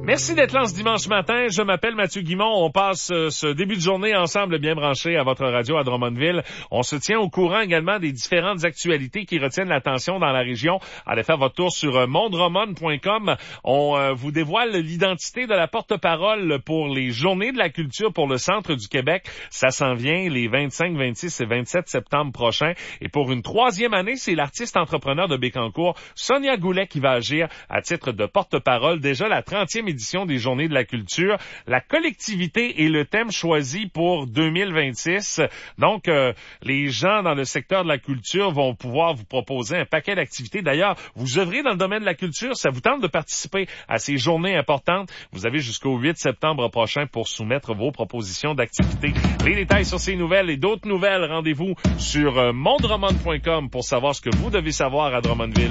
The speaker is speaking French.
Merci d'être là ce dimanche matin. Je m'appelle Mathieu Guimond. On passe ce début de journée ensemble bien branché à votre radio à Drummondville. On se tient au courant également des différentes actualités qui retiennent l'attention dans la région. Allez faire votre tour sur mondrommond.com. On vous dévoile l'identité de la porte-parole pour les Journées de la culture pour le centre du Québec. Ça s'en vient les 25, 26 et 27 septembre prochains. Et pour une troisième année, c'est l'artiste entrepreneur de Bécancour, Sonia Goulet, qui va agir à titre de porte-parole. Déjà la 30e édition des Journées de la culture. La collectivité est le thème choisi pour 2026. Donc, les gens dans le secteur de la culture vont pouvoir vous proposer un paquet d'activités. D'ailleurs, vous œuvrez dans le domaine de la culture, ça vous tente de participer à ces journées importantes. Vous avez jusqu'au 8 septembre prochain pour soumettre vos propositions d'activités. Les détails sur ces nouvelles et d'autres nouvelles, rendez-vous sur mondrommond.com pour savoir ce que vous devez savoir à Drummondville.